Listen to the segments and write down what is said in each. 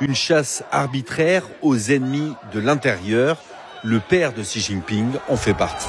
Une chasse arbitraire aux ennemis de l'intérieur. Le père de Xi Jinping en fait partie.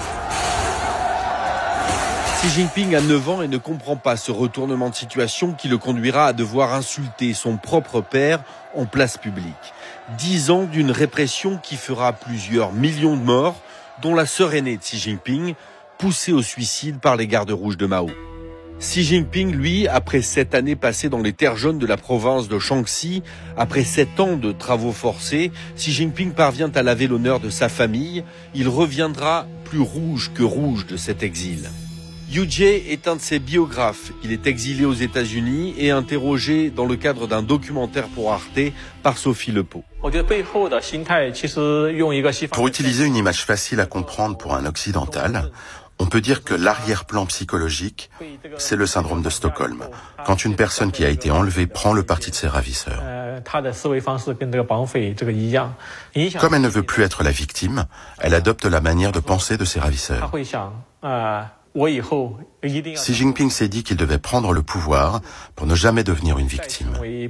Xi Jinping a 9 ans et ne comprend pas ce retournement de situation qui le conduira à devoir insulter son propre père en place publique. 10 ans d'une répression qui fera plusieurs millions de morts, dont la sœur aînée de Xi Jinping, poussée au suicide par les gardes rouges de Mao. Xi Jinping, lui, après 7 années passées dans les terres jaunes de la province de Shaanxi, après 7 ans de travaux forcés, Xi Jinping parvient à laver l'honneur de sa famille. Il reviendra plus rouge que rouge de cet exil. Yu Jie est un de ses biographes. Il est exilé aux États-Unis et interrogé dans le cadre d'un documentaire pour Arte par Sophie Lepeau. Pour utiliser une image facile à comprendre pour un occidental, on peut dire que l'arrière-plan psychologique, c'est le syndrome de Stockholm. Quand une personne qui a été enlevée prend le parti de ses ravisseurs. Comme elle ne veut plus être la victime, elle adopte la manière de penser de ses ravisseurs. Xi Jinping s'est dit qu'il devait prendre le pouvoir pour ne jamais devenir une victime.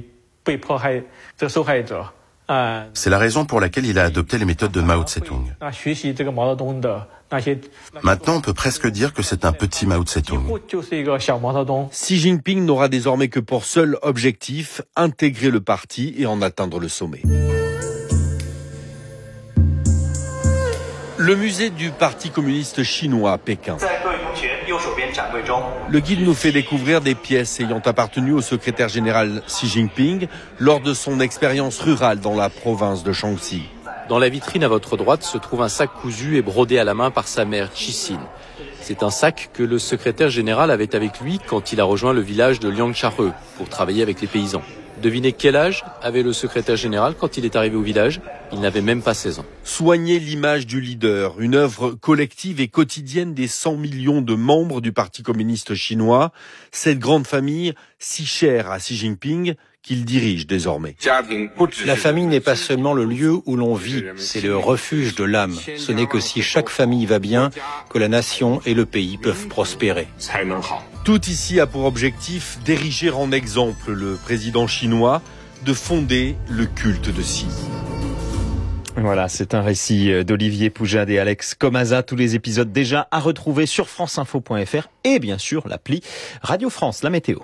C'est la raison pour laquelle il a adopté les méthodes de Mao Tse-tung. Maintenant, on peut presque dire que c'est un petit Mao Tse-tung. Xi Jinping n'aura désormais que pour seul objectif intégrer le parti et en atteindre le sommet. Le musée du Parti communiste chinois à Pékin. Le guide nous fait découvrir des pièces ayant appartenu au secrétaire général Xi Jinping lors de son expérience rurale dans la province de Shaanxi. Dans la vitrine à votre droite se trouve un sac cousu et brodé à la main par sa mère, Cixin. C'est un sac que le secrétaire général avait avec lui quand il a rejoint le village de Liangchare pour travailler avec les paysans. Devinez quel âge avait le secrétaire général quand il est arrivé au village ? Il n'avait même pas 16 ans. Soigner l'image du leader, une œuvre collective et quotidienne des 100 millions de membres du Parti communiste chinois, cette grande famille si chère à Xi Jinping qu'il dirige désormais. La famille n'est pas seulement le lieu où l'on vit, c'est le refuge de l'âme. Ce n'est que si chaque famille va bien que la nation et le pays peuvent prospérer. Tout ici a pour objectif d'ériger en exemple le président chinois, de fonder le culte de Xi. Voilà, c'est un récit d'Olivier Poujade et Alex Comaza. Tous les épisodes déjà à retrouver sur franceinfo.fr et bien sûr l'appli Radio France, la météo.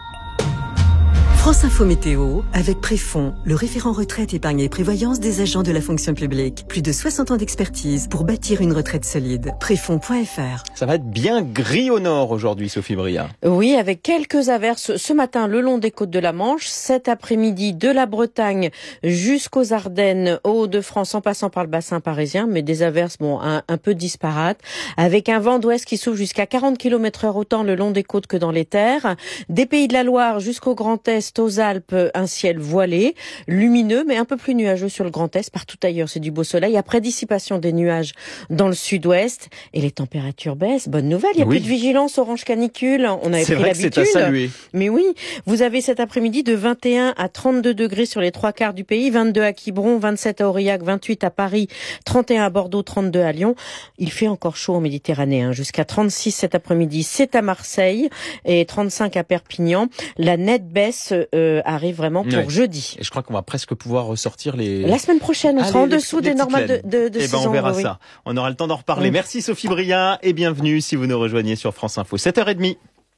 France Info Météo, avec Préfond, le référent retraite, épargne et prévoyance des agents de la fonction publique. Plus de 60 ans d'expertise pour bâtir une retraite solide. Préfond.fr. Ça va être bien gris au nord aujourd'hui, Sophie Bria. Oui, avec quelques averses ce matin le long des côtes de la Manche, cet après-midi de la Bretagne jusqu'aux Ardennes, Hauts-de-France en passant par le bassin parisien, mais des averses un peu disparates, avec un vent d'ouest qui souffle jusqu'à 40 km/h autant le long des côtes que dans les terres. Des Pays de la Loire jusqu'au Grand Est, aux Alpes, un ciel voilé, lumineux, mais un peu plus nuageux sur le Grand Est. Partout ailleurs, c'est du beau soleil. Après dissipation des nuages dans le sud-ouest, et les températures baissent. Bonne nouvelle, il n'y a plus de vigilance orange canicule. On avait pris l'habitude. C'est à saluer. Mais oui, vous avez cet après-midi de 21 à 32 degrés sur les 3/4 du pays, 22 à Quiberon, 27 à Aurillac, 28 à Paris, 31 à Bordeaux, 32 à Lyon. Il fait encore chaud en Méditerranée, jusqu'à 36 cet après-midi. C'est à Marseille et 35 à Perpignan. La nette baisse arrive vraiment pour jeudi. Et je crois qu'on va presque pouvoir ressortir les... La semaine prochaine, on sera en dessous des normales de saison. On verra ça. On aura le temps d'en reparler. Oui. Merci Sophie Bria et bienvenue si vous nous rejoignez sur France Info. 7h30.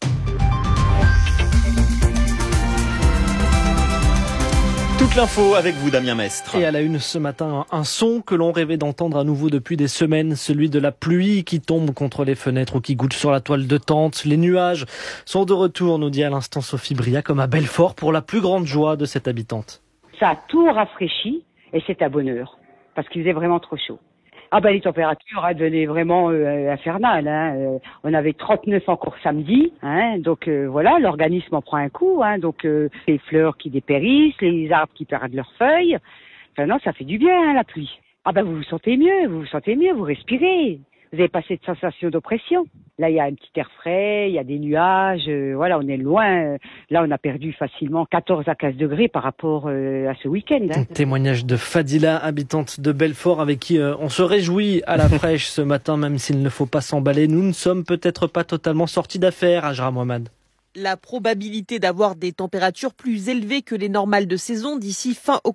Toute l'info avec vous, Damien Mestre. Et à la une ce matin, un son que l'on rêvait d'entendre à nouveau depuis des semaines, celui de la pluie qui tombe contre les fenêtres ou qui goutte sur la toile de tente. Les nuages sont de retour, nous dit à l'instant Sophie Bria, comme à Belfort, pour la plus grande joie de cette habitante. Ça a tout rafraîchi et c'est à bonne heure, parce qu'il faisait vraiment trop chaud. Ah ben les températures devenaient vraiment infernales. On avait 39 encore samedi, donc voilà, l'organisme en prend un coup. Donc les fleurs qui dépérissent, les arbres qui perdent leurs feuilles. Enfin non, ça fait du bien la pluie. Ah ben vous vous sentez mieux, vous respirez. Vous avez pas cette sensation d'oppression. Là, il y a un petit air frais, il y a des nuages, voilà, on est loin. Là, on a perdu facilement 14 à 15 degrés par rapport à ce week-end. Un témoignage de Fadila, habitante de Belfort, avec qui on se réjouit à la fraîche ce matin, même s'il ne faut pas s'emballer. Nous ne sommes peut-être pas totalement sortis d'affaires, Ajra Mohamed. La probabilité d'avoir des températures plus élevées que les normales de saison d'ici fin octobre